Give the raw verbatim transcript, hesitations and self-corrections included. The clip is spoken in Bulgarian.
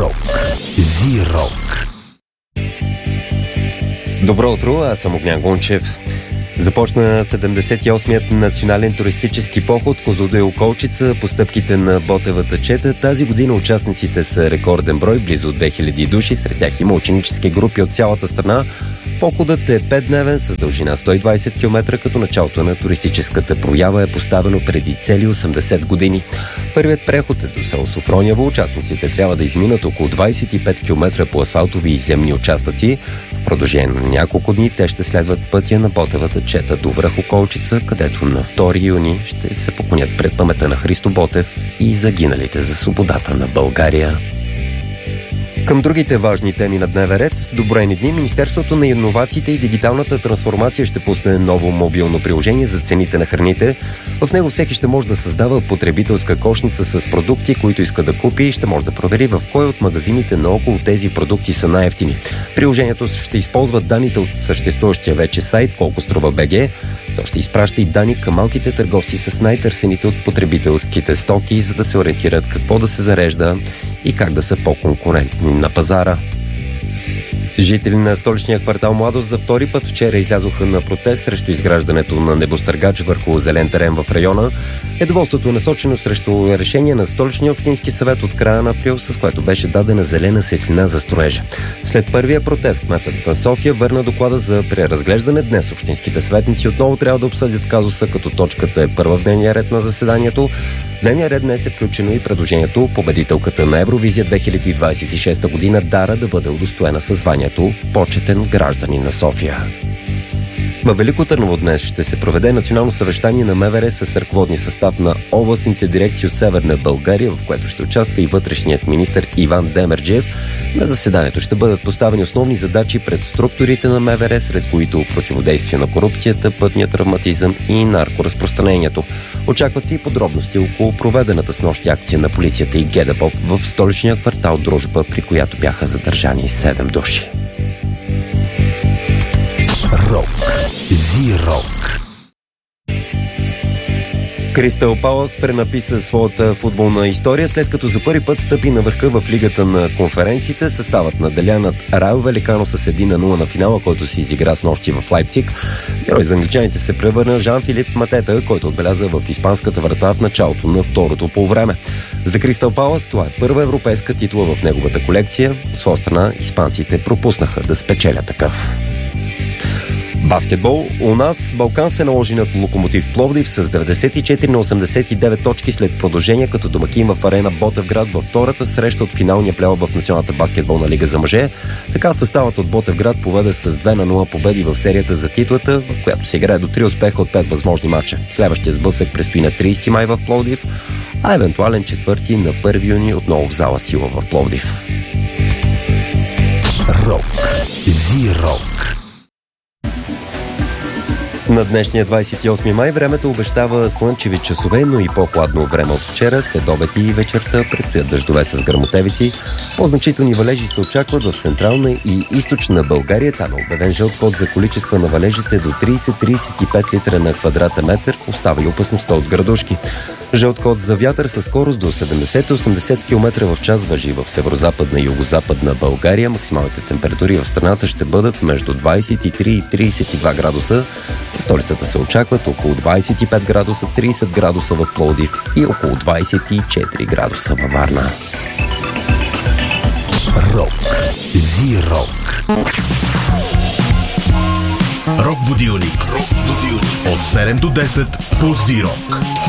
Рок. Зи-рок. Добро утро, аз съм Огнян Гунчев. Започна седемдесет и осмият национален туристически поход Козлодуй Околчица по стъпките на Ботевата чета. Тази година участниците са рекорден брой, близо две хиляди души. Сред тях има ученически групи от цялата страна. Походът е петдневен с дължина сто и двадесет километра, като началото на туристическата проява е поставено преди цели осемдесет години. Първият преход е до село Софрониево. Участниците трябва да изминат около двадесет и пет километра по асфалтови и земни участъци. В продължение на няколко дни те ще следват пътя на Ботевата чета до връх Околчица, където на втори юни ще се поклонят пред паметта на Христо Ботев и загиналите за свободата на България. Към другите важни теми на дневен ред, до броени дни Министерството на иновациите и дигиталната трансформация ще пусне ново мобилно приложение за цените на храните. В него всеки ще може да създава потребителска кошница с продукти, които иска да купи, и ще може да провери в кой от магазините наоколо тези продукти са най-евтини. Приложението ще използва данните от съществуващия вече сайт Колко струва БГ. То ще изпраща и данни към малките търговци с най-търсените от потребителските стоки, за да се ориентират какво да се зарежда и как да са по-конкурентни на пазара. Жители на столичния квартал Младост за втори път вчера излязоха на протест срещу изграждането на небостъргач върху зелен терен в района. Недоволството е насочено срещу решение на столичния общински съвет от края на април, с което беше дадена зелена светлина за строежа. След първия протест кметът на София върна доклада за преразглеждане. Днес общинските съветници отново трябва да обсъдят казуса, като точката е първа в дневния ред на заседанието. В дневния ред днес е включено и предложението победителката на Евровизия две хиляди двадесет и шеста година Дара да бъде удостоена със званието почетен гражданин на София. Във Велико Търново днес ще се проведе национално съвещание на МВР с ръководния състав на областните дирекции от Северна България, в което ще участва и вътрешният министър Иван Демерджиев. На заседанието ще бъдат поставени основни задачи пред структурите на МВР, сред които противодействие на корупцията, пътния травматизъм и наркоразпространението. Очакват се и подробности около проведената снощи акция на полицията и ГДБОП в столичния квартал Дружба, при която бяха задържани седем души. Рок. Зи-рок. Кристал Палас пренаписа своята футболна история, след като за първи път стъпи на върха в лигата на конференциите. Съставът на Делянът Райо Великано с един на нула на финала, който се изигра с нощи в Лайпциг. Герой за англичаните се превърна Жан-Филип Матета, който отбеляза в испанската врата в началото на второто полувреме. За Кристал Палас това е първа европейска титла в неговата колекция. От своя страна испанците пропуснаха да спечелят такъв. Баскетбол. У нас Балкан се наложи над Локомотив Пловдив с деветдесет и четири на осемдесет и девет точки след продължение като домакин в арена Ботевград във втората среща от финалния плейоф в Националната баскетболна лига за мъже. Така съставът от Ботевград поведе с две на нула победи в серията за титлата, в която се играе до три успеха от пет възможни мача. Следващия сблъсък предстои на тридесети май в Пловдив, а евентуален четвърти на първи юни отново в зала Сила в Пловдив. Рок. Зи-рок. На днешния двадесет и осми май времето обещава слънчеви часове, но и по-хладно време от вчера. След обед и вечерта предстоят дъждове с гръмотевици. По-значителни валежи се очакват в централна и източна България. Там е обявен жълт код за количества на валежите до тридесет до тридесет и пет литра на квадратен метър. Остава и опасността от градушки. Жълт код за вятър със скорост до седемдесет до осемдесет километра в час важи в северо-западна и югозападна България. Максималните температури в страната ще бъдат между двадесет и три и тридесет и два градуса. В столицата се очакват около двадесет и пет градуса, тридесет градуса в Пловдив и около двадесет и четири градуса във Варна. Рок. Зи-рок. Рок будилник. Рок будилник. От седем до десет по Зи-рок.